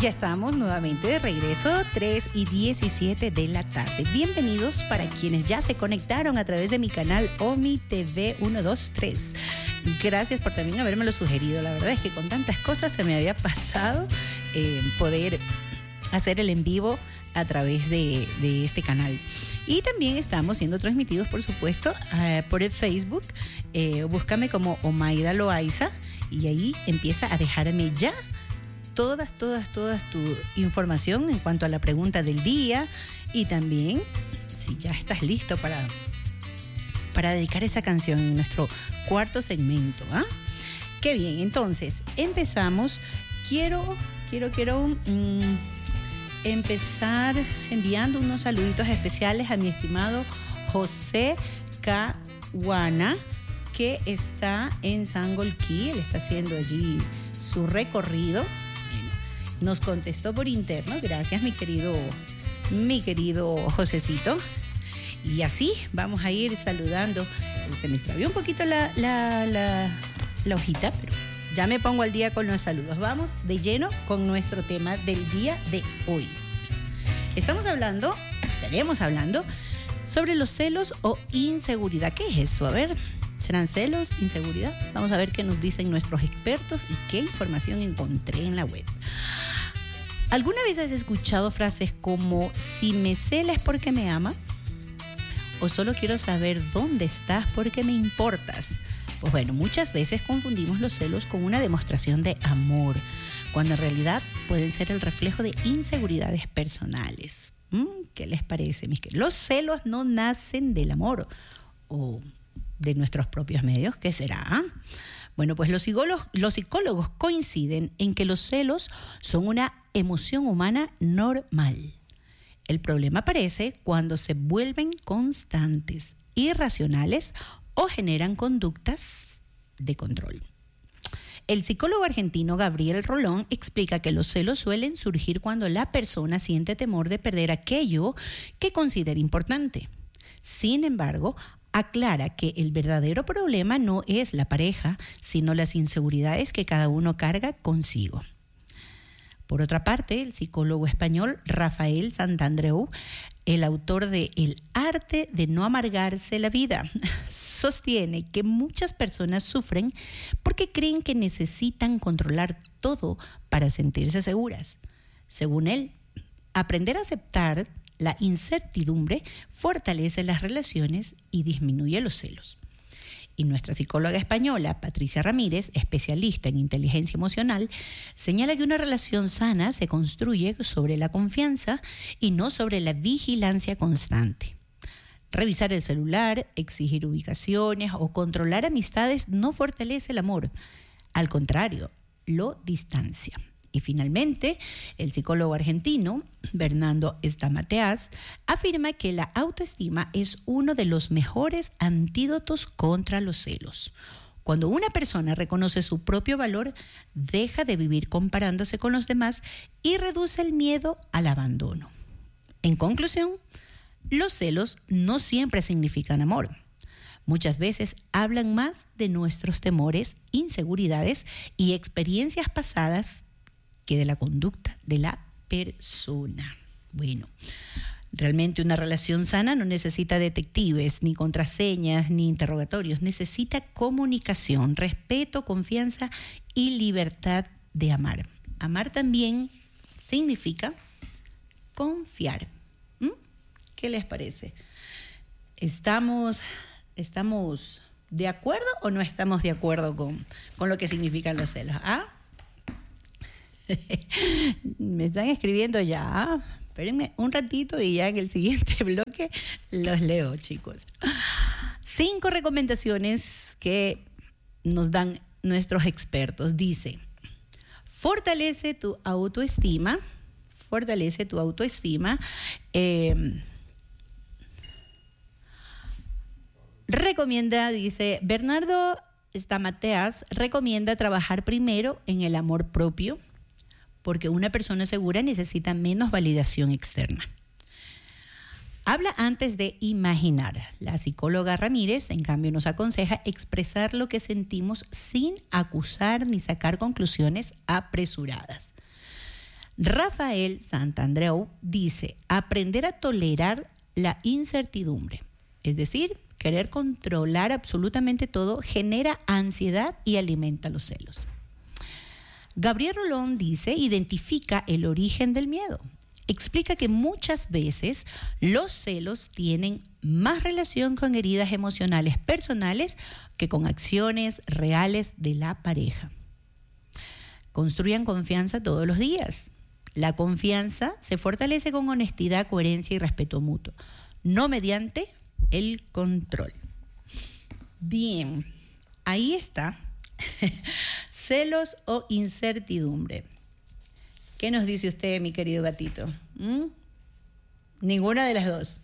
Ya estamos nuevamente de regreso, 3:17 de la tarde. Bienvenidos para quienes ya se conectaron a través de mi canal OMI TV 123. Gracias por también habérmelo sugerido. La verdad es que con tantas cosas se me había pasado poder hacer el en vivo a través de este canal. Y también estamos siendo transmitidos, por supuesto, por el Facebook. Búscame como Omaida Loaiza y ahí empieza a dejarme ya todas tu información en cuanto a la pregunta del día y también si ya estás listo para dedicar esa canción en nuestro cuarto segmento. Qué bien, entonces empezamos. Quiero empezar enviando unos saluditos especiales a mi estimado José Caguana, que está en Sangolquí. Él está haciendo allí su recorrido. Nos contestó por interno. Gracias, mi querido Josecito. Y así vamos a ir saludando. Se me extravió un poquito la hojita, pero ya me pongo al día con los saludos. Vamos de lleno con nuestro tema del día de hoy. Estaremos hablando sobre los celos o inseguridad. ¿Qué es eso? A ver, ¿serán celos, inseguridad? Vamos a ver qué nos dicen nuestros expertos y qué información encontré en la web. ¿Alguna vez has escuchado frases como si me cela es porque me ama? ¿O solo quiero saber dónde estás porque me importas? Pues bueno, muchas veces confundimos los celos con una demostración de amor, cuando en realidad pueden ser el reflejo de inseguridades personales. ¿Qué les parece, mis queridos? Los celos no nacen del amor o de nuestros propios medios. ¿Qué será? Bueno, pues los psicólogos coinciden en que los celos son una emoción humana normal. El problema aparece cuando se vuelven constantes, irracionales o generan conductas de control. El psicólogo argentino Gabriel Rolón explica que los celos suelen surgir cuando la persona siente temor de perder aquello que considera importante. Sin embargo, aclara que el verdadero problema no es la pareja, sino las inseguridades que cada uno carga consigo. Por otra parte, el psicólogo español Rafael Santandreu, el autor de El arte de no amargarse la vida, sostiene que muchas personas sufren porque creen que necesitan controlar todo para sentirse seguras. Según él, aprender a aceptar la incertidumbre fortalece las relaciones y disminuye los celos. Y nuestra psicóloga española, Patricia Ramírez, especialista en inteligencia emocional, señala que una relación sana se construye sobre la confianza y no sobre la vigilancia constante. Revisar el celular, exigir ubicaciones o controlar amistades no fortalece el amor. Al contrario, lo distancia. Y finalmente, el psicólogo argentino, Bernardo Estamateas, afirma que la autoestima es uno de los mejores antídotos contra los celos. Cuando una persona reconoce su propio valor, deja de vivir comparándose con los demás y reduce el miedo al abandono. En conclusión, los celos no siempre significan amor. Muchas veces hablan más de nuestros temores, inseguridades y experiencias pasadas que de la conducta de la persona. Bueno, realmente una relación sana no necesita detectives, ni contraseñas, ni interrogatorios. Necesita comunicación, respeto, confianza y libertad de amar. Amar también significa confiar. ¿Qué les parece? ¿Estamos de acuerdo o no estamos de acuerdo con lo que significan los celos? Me están escribiendo ya. Espérenme un ratito y ya en el siguiente bloque los leo, chicos. 5 recomendaciones que nos dan nuestros expertos. Dice, fortalece tu autoestima. Recomienda, dice Bernardo Estamateas, recomienda trabajar primero en el amor propio, porque una persona segura necesita menos validación externa. Habla antes de imaginar. La psicóloga Ramírez, en cambio, nos aconseja expresar lo que sentimos sin acusar ni sacar conclusiones apresuradas. Rafael Santandreu dice, aprender a tolerar la incertidumbre, es decir, querer controlar absolutamente todo, genera ansiedad y alimenta los celos. Gabriel Rolón dice, identifica el origen del miedo. Explica que muchas veces los celos tienen más relación con heridas emocionales personales que con acciones reales de la pareja. Construyan confianza todos los días. La confianza se fortalece con honestidad, coherencia y respeto mutuo, no mediante el control. Bien, ahí está. Celos o incertidumbre. ¿Qué nos dice usted, mi querido gatito? Ninguna de las dos.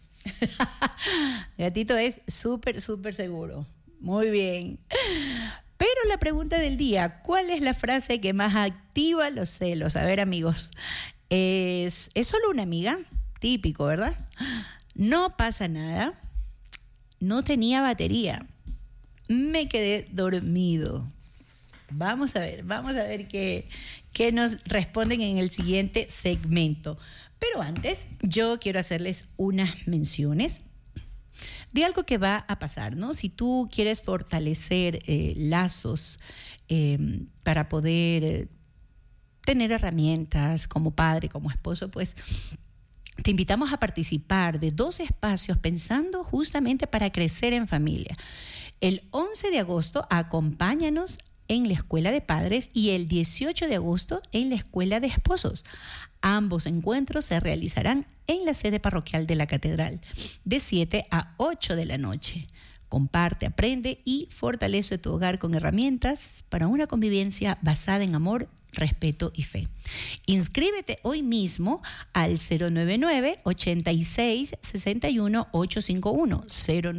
Gatito es súper seguro. Muy bien. Pero la pregunta del día, ¿cuál es la frase que más activa los celos? A ver, amigos, ¿es solo una amiga? Típico, ¿verdad? No pasa nada. No tenía batería. Me quedé dormido. Vamos a ver qué nos responden en el siguiente segmento. Pero antes, yo quiero hacerles unas menciones de algo que va a pasar, ¿no? Si tú quieres fortalecer lazos para poder tener herramientas como padre, como esposo, pues te invitamos a participar de 2 espacios pensando justamente para crecer en familia. El 11 de agosto, acompáñanos en la Escuela de Padres y el 18 de agosto en la Escuela de Esposos. Ambos encuentros se realizarán en la sede parroquial de la Catedral, de 7 a 8 de la noche. Comparte, aprende y fortalece tu hogar con herramientas para una convivencia basada en amor, respeto y fe. Inscríbete hoy mismo al 099-86-61-851.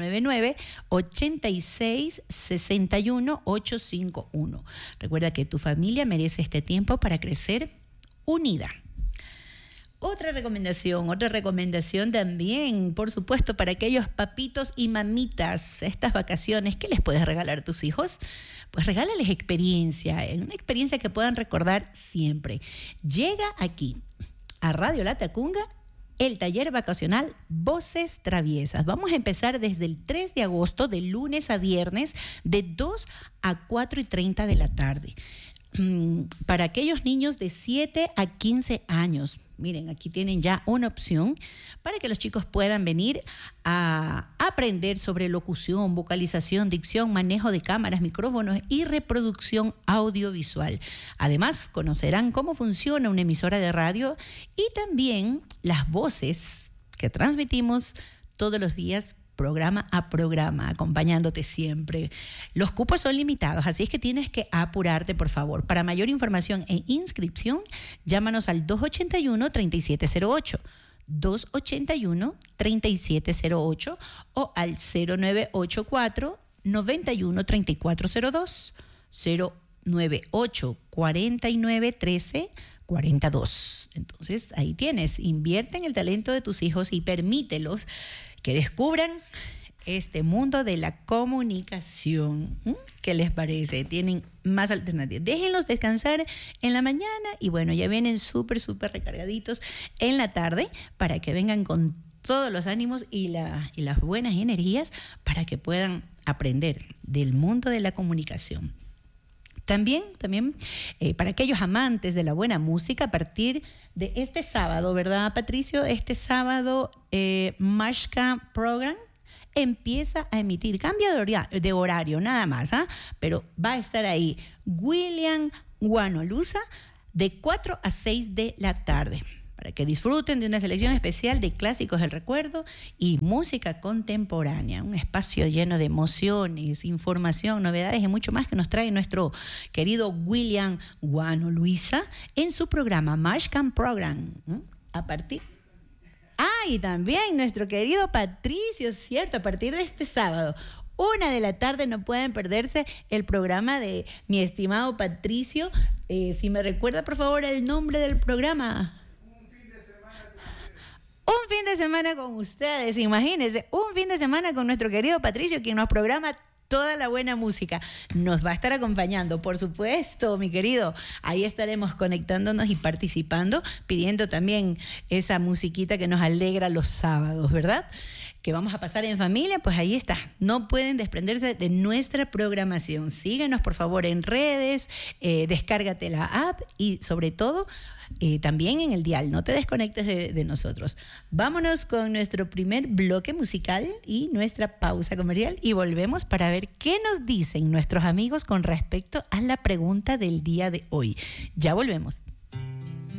099-86-61-851. Recuerda que tu familia merece este tiempo para crecer unida. Otra recomendación también, por supuesto, para aquellos papitos y mamitas, estas vacaciones, ¿qué les puedes regalar a tus hijos? Pues regálales una experiencia que puedan recordar siempre. Llega aquí, a Radio La Tacunga, el taller vacacional Voces Traviesas. Vamos a empezar desde el 3 de agosto, de lunes a viernes, de 2 a 4:30 de la tarde. Para aquellos niños de 7 a 15 años. Miren, aquí tienen ya una opción para que los chicos puedan venir a aprender sobre locución, vocalización, dicción, manejo de cámaras, micrófonos y reproducción audiovisual. Además, conocerán cómo funciona una emisora de radio y también las voces que transmitimos todos los días, programa a programa, acompañándote siempre. Los cupos son limitados, así es que tienes que apurarte, por favor. Para mayor información e inscripción, llámanos al 281-3708, 281-3708 o al 0984-913402, 098-4913-42. Entonces, ahí tienes. Invierte en el talento de tus hijos y permítelos que descubran este mundo de la comunicación. ¿Qué les parece? Tienen más alternativas. Déjenlos descansar en la mañana y bueno, ya vienen súper recargaditos en la tarde para que vengan con todos los ánimos y las buenas energías para que puedan aprender del mundo de la comunicación. También para aquellos amantes de la buena música, a partir de este sábado, ¿verdad, Patricio? Este sábado, Mashka Program empieza a emitir, cambia de horario nada más, pero va a estar ahí William Guanolusa de 4 a 6 de la tarde, para que disfruten de una selección especial de clásicos del recuerdo y música contemporánea. Un espacio lleno de emociones, información, novedades y mucho más que nos trae nuestro querido William Guanoluisa en su programa Mashcan Program. Y también nuestro querido Patricio, cierto, a partir de este sábado, 1 de la tarde, no pueden perderse el programa de mi estimado Patricio. Si me recuerda, por favor, el nombre del programa. Un fin de semana con ustedes, imagínense, un fin de semana con nuestro querido Patricio, quien nos programa toda la buena música. Nos va a estar acompañando, por supuesto, mi querido. Ahí estaremos conectándonos y participando, pidiendo también esa musiquita que nos alegra los sábados, ¿verdad? Que vamos a pasar en familia, pues ahí está. No pueden desprenderse de nuestra programación. Síguenos, por favor, en redes, descárgate la app y, sobre todo, también en el dial. No te desconectes de nosotros. Vámonos con nuestro primer bloque musical y nuestra pausa comercial y volvemos para ver qué nos dicen nuestros amigos con respecto a la pregunta del día de hoy. Ya volvemos.